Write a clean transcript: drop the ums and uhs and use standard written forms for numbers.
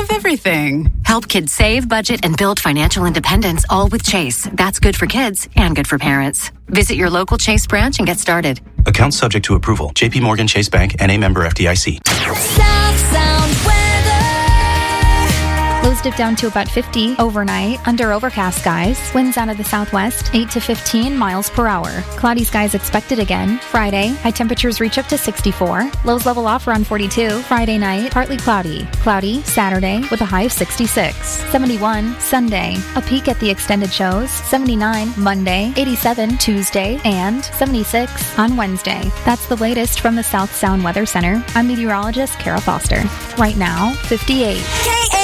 of everything. Help kids save, budget, and build financial independence, all with Chase. That's good for kids and good for parents. Visit your local Chase branch and get started. Account subject to approval. J.P. Morgan Chase Bank, N.A. member FDIC. South Sound weather. Lows dip down to about 50 overnight, under overcast skies. Winds out of the southwest, 8 to 15 miles per hour. Cloudy skies expected again. Friday, high temperatures reach up to 64. Lows level off around 42. Friday night, partly cloudy. Cloudy Saturday with a high of 66. 71 Sunday. A peak at the extended shows. 79 Monday. 87 Tuesday. And 76 on Wednesday. That's the latest from the South Sound Weather Center. I'm meteorologist Kara Foster. Right now, 58.